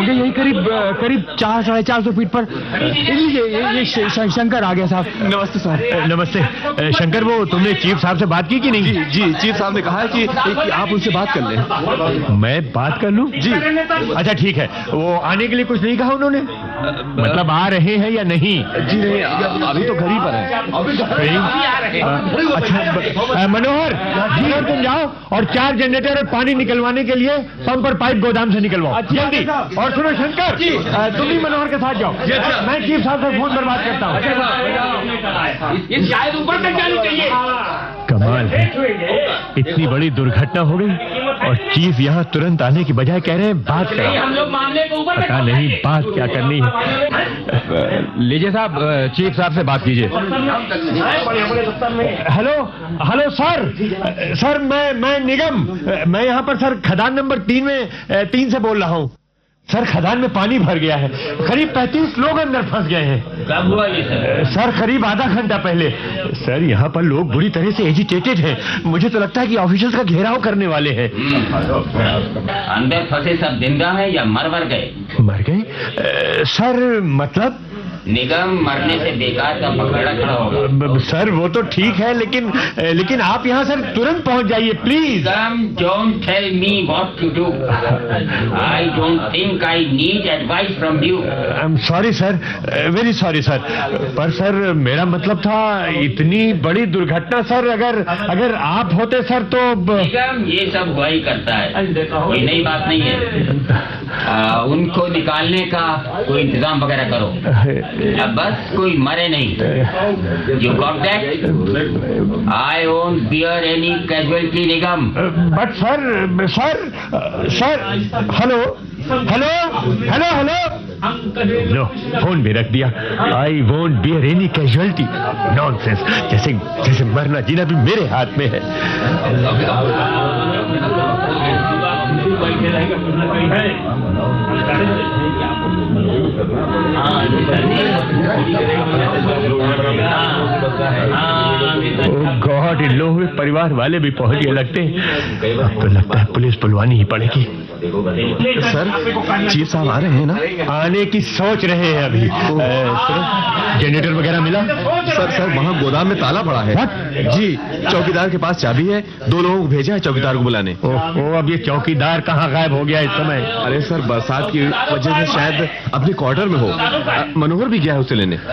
होंगे यही करीब 400-450 फीट पर। ये शंकर आ गया साहब। नमस्ते साहब। नमस्ते शंकर, वो तुमने चीफ साहब से बात की कि नहीं? जी चीफ साहब ने कहा है कि आप उनसे बात कर लें। मैं बात कर लूं? जी। अच्छा ठीक है, वो आने के लिए कुछ नहीं कहा उन्होंने? मतलब आ रहे हैं या नहीं? जी नहीं, अभी तो घर ही पर है। अच्छा मनोहर जी, तुम जाओ और 4 जनरेटर और पानी निकलवाने के लिए पंप और पाइप गोदाम से निकलवाओ जल्दी। और सुनो शंकर, तुम भी मनोहर के साथ जाओ। मैं चीफ साहब से फोन पर बात करता हूँ। शायद ऊपर तक जानी चाहिए। कमाल है, इतनी बड़ी दुर्घटना हो गई और चीफ यहाँ तुरंत आने की बजाय कह रहे हैं बात करो। पता नहीं बात क्या करनी है। लीजिए साहब, चीफ साहब से बात कीजिए। हेलो सर, मैं निगम, मैं यहाँ पर सर खदान नंबर 3 से बोल रहा हूँ। सर खदान में पानी भर गया है, करीब 35 लोग अंदर फंस गए हैं। कब हुआ ये सर? करीब आधा घंटा पहले। सर यहाँ पर लोग बुरी तरह से एजिटेटेड हैं। मुझे तो लगता है कि ऑफिसर्स का घेराव करने वाले हैं। अंदर फंसे सब जिंदा हैं या मर गए? मर गए सर? मतलब निगम मरने से बेकार का पकड़ा खड़ा होगा। सर वो तो ठीक है, लेकिन आप यहाँ सर तुरंत पहुँच जाइए please. Don't tell me what to do. I don't think I need advice from you. I'm sorry sir, very sorry sir. पर सर मेरा मतलब था, इतनी बड़ी दुर्घटना सर, अगर आप होते सर तो। निगम ये सब वही करता है, कोई नई बात नहीं है। उनको निकालने का कोई इंतजाम वगैरह करो। अब बस कोई मरे नहीं। You got that? I won't bear any casualty, Nigam. But sir hello, low phone भी रख दिया। I won't beer any casualty. Nonsense, जैसे मरना जीना भी मेरे हाथ में है। गॉड, इन लोगों के परिवार वाले भी पहुंच गए लगते हैं। अब तो लगता है पुलिस बुलवानी ही पड़ेगी। सर चीफ साहब आ रहे हैं ना? आने की सोच रहे हैं अभी। जनरेटर वगैरह मिला? सर वहाँ गोदाम में ताला पड़ा है। जी, चौकीदार के पास चाबी है, 2 लोगों को भेजा है चौकीदार को बुलाने। ओह, अब ये चौकीदार कहाँ गायब हो गया इस समय? अरे सर, बरसात की वजह से शायद अपने क्वार्टर में हो। मनोहर भी गया है उसे लेने।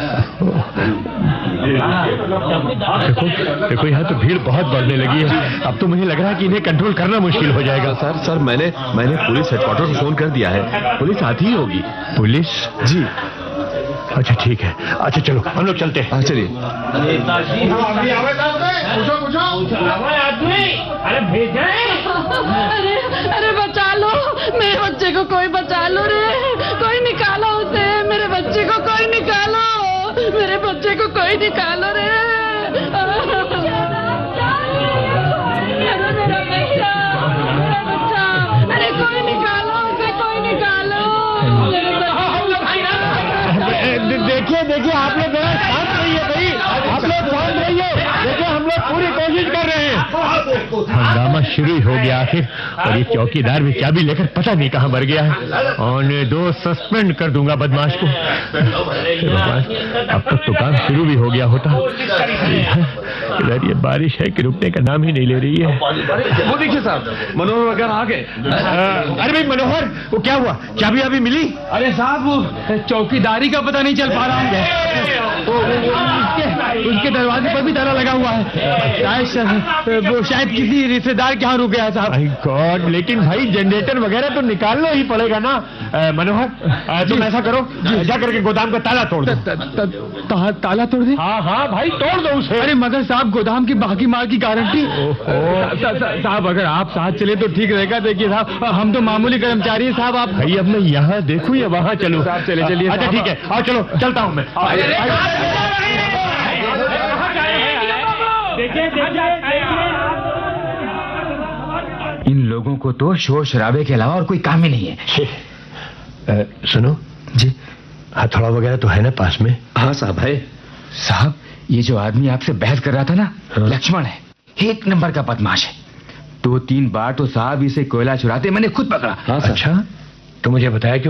देखो यहाँ तो भीड़ बहुत बढ़ने लगी है। अब तो मुझे लग रहा है कि इन्हें कंट्रोल करना मुश्किल हो जाएगा। सर मैंने पुलिस हेडक्वार्टर को फोन कर दिया है, पुलिस आती ही होगी। पुलिस? जी। अच्छा ठीक है, अच्छा चलो हम लोग चलते हैं। चलिए। अरे बचा लो, मेरे बच्चे को कोई बचा लो रे, कोई निकालो उसे, मेरे बच्चे को कोई निकालो, मेरे बच्चे को कोई निकालो रे। अरे कोई निकालो उसे, कोई निकालो। देखिए आप लोग जरा शांत रहिए भाई, आप लोग शांत रहिए। देखिए हम लोग पूरी कोशिश कर रहे हैं। हंगामा शुरू हो गया आखिर, और ये चौकीदार भी चाबी लेकर पता नहीं कहाँ मर गया है। आने दो, सस्पेंड कर दूंगा बदमाश को। अब तक तो काम शुरू भी हो गया होता। इधर ये बारिश है कि रुकने का नाम ही नहीं ले रही है। वो देखिए साहब, मनोहर वगैरह आ गए। अरे भाई मनोहर, वो क्या हुआ? चाबी अभी मिली? अरे साहब, वो चौकीदारी का पता नहीं चल पा रहा है। उसके दरवाजे पर भी ताला लगा हुआ है। शायद किसी रिश्तेदार के यहाँ रुक गया है साहब। माय गॉड, लेकिन भाई जनरेटर वगैरह तो निकालना ही पड़ेगा ना। मनोहर तुम ऐसा करो, जा करके गोदाम का ताला तोड़ दो। ताला तोड़ दे? हाँ भाई तोड़ दो उसे। अरे मगर साहब, गोदाम की बाकी माल की गारंटी। साहब अगर आप साथ चले तो ठीक रहेगा। देखिए साहब, हम तो मामूली कर्मचारी हैं साहब। आप भाई अब मैं यहाँ देखूँ या वहाँ चलूँ? साहब चलिए। अच्छा ठीक है, आओ चलो, चलता हूँ मैं। इन लोगों को तो शोर शराबे के अलावा और कोई काम ही नहीं है। सुनो जी, हथौड़ा वगैरह तो है ना पास में? हाँ साहब है। साहब, ये जो आदमी आपसे बहस कर रहा था ना, लक्ष्मण है, 1 नंबर का बदमाश है। 2-3 बार तो साहब इसे कोयला चुराते मैंने खुद पकड़ा। अच्छा, तो मुझे बताया कि